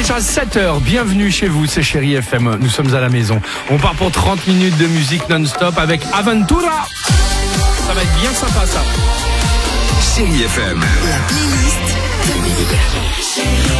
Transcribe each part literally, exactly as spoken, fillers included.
déjà sept heures, bienvenue chez vous, c'est Chérie F M, nous sommes à la maison. On part pour trente minutes de musique non-stop avec Aventura. Ça va être bien sympa ça. Chérie F M. La playlist de Miguel.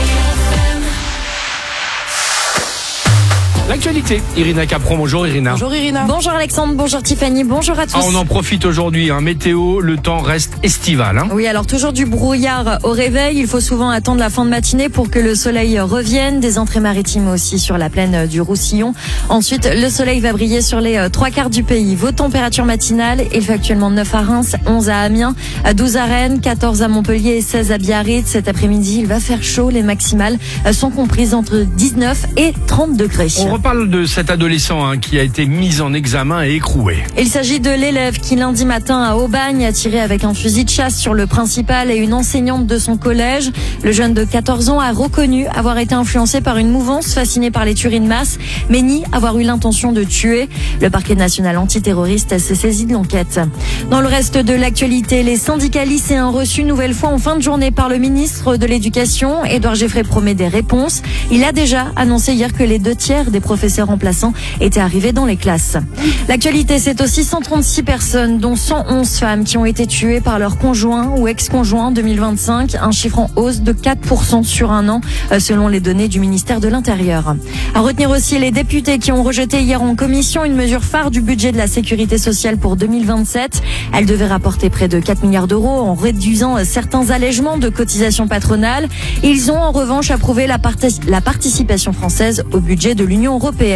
L'actualité, Irina Capron, bonjour Irina. Bonjour Irina. Bonjour Alexandre, bonjour Tiffany, bonjour à tous. Ah, on en profite aujourd'hui, hein. Météo, le temps reste estival. Hein. Oui, alors toujours du brouillard au réveil. Il faut souvent attendre la fin de matinée pour que le soleil revienne. Des entrées maritimes aussi sur la plaine du Roussillon. Ensuite, le soleil va briller sur les trois quarts du pays. Vos températures matinales, il fait actuellement neuf à Reims, onze à Amiens, douze à Rennes, quatorze à Montpellier et seize à Biarritz. Cet après-midi, il va faire chaud. Les maximales sont comprises entre dix-neuf et trente degrés. On reparle de cet adolescent hein, qui a été mis en examen et écroué. Il s'agit de l'élève qui lundi matin à Aubagne a tiré avec un fusil de chasse sur le principal et une enseignante de son collège. Le jeune de quatorze ans a reconnu avoir été influencé par une mouvance fascinée par les tueries de masse, mais nie avoir eu l'intention de tuer. Le parquet national antiterroriste s'est saisi de l'enquête. Dans le reste de l'actualité, les syndicats lycéens reçus une nouvelle fois en fin de journée par le ministre de l'Éducation. Édouard Geffray promet des réponses. Il a déjà annoncé hier que les deux tiers des professeurs remplaçants étaient arrivés dans les classes. L'actualité, c'est aussi cent trente-six personnes, dont cent onze femmes qui ont été tuées par leur conjoint ou ex-conjoint en deux mille vingt-cinq, un chiffre en hausse de quatre pour cent sur un an, selon les données du ministère de l'Intérieur. À retenir aussi les députés qui ont rejeté hier en commission une mesure phare du budget de la sécurité sociale pour deux mille vingt-sept. Elle devait rapporter près de quatre milliards d'euros en réduisant certains allègements de cotisations patronales. Ils ont en revanche approuvé la, parti- la participation française au budget de l'Union européenne.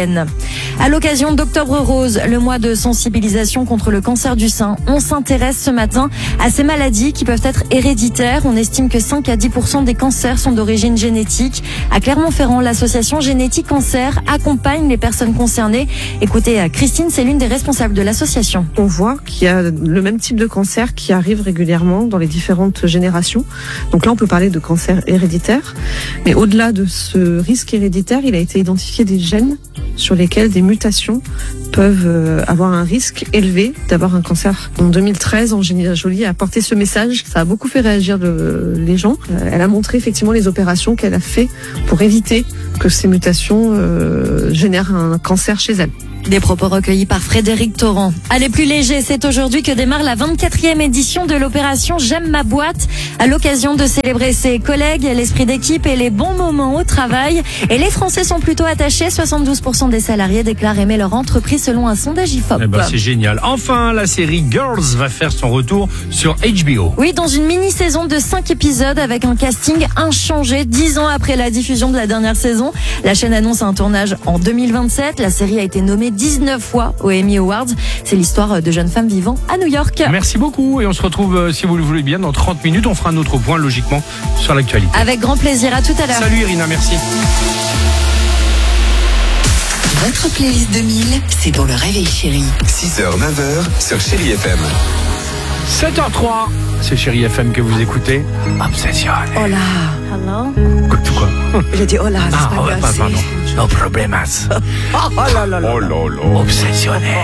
À l'occasion d'Octobre Rose, le mois de sensibilisation contre le cancer du sein, on s'intéresse ce matin à ces maladies qui peuvent être héréditaires. On estime que cinq à dix pour cent des cancers sont d'origine génétique. À Clermont-Ferrand, l'association Génétique Cancer accompagne les personnes concernées. Écoutez, Christine, c'est l'une des responsables de l'association. On voit qu'il y a le même type de cancer qui arrive régulièrement dans les différentes générations. Donc là, on peut parler de cancer héréditaire. Mais au-delà de ce risque héréditaire, il a été identifié des gènes sur lesquels des mutations peuvent avoir un risque élevé d'avoir un cancer. En deux mille treize, Angelina Jolie a porté ce message. Ça a beaucoup fait réagir le, les gens. Elle a montré effectivement les opérations qu'elle a fait pour éviter que ces mutations euh, génèrent un cancer chez elle. Des propos recueillis par Frédéric Torrent. Allez, plus léger, c'est aujourd'hui que démarre la vingt-quatrième édition de l'opération J'aime ma boîte. À l'occasion de célébrer ses collègues, l'esprit d'équipe et les bons moments au travail. Et les Français sont plutôt attachés. soixante-douze pour cent des salariés déclarent aimer leur entreprise selon un sondage I F O P. Eh ben, c'est génial. Enfin, la série Girls va faire son retour sur H B O. Oui, dans une mini-saison de cinq épisodes avec un casting inchangé. dix ans après la diffusion de la dernière saison, la chaîne annonce un tournage en deux mille vingt-sept. La série a été nommée dix-neuf fois aux Emmy Awards. C'est l'histoire de jeunes femmes vivant à New York. Merci beaucoup et on se retrouve, euh, si vous le voulez bien, dans trente minutes. On fera un autre point, logiquement, sur l'actualité. Avec grand plaisir. À tout à l'heure. Salut Irina, merci. Votre playlist deux mille, c'est dans le réveil chéri. six heures, neuf heures sur Chérie F M. sept heures trois, c'est Chérie F M que vous écoutez. Obsession. Hola. Hello. Quoi, quoi J'ai dit hola, Ah, ouais, pardon. No problemas. Oh là là là. Oh là là. Obsessionné.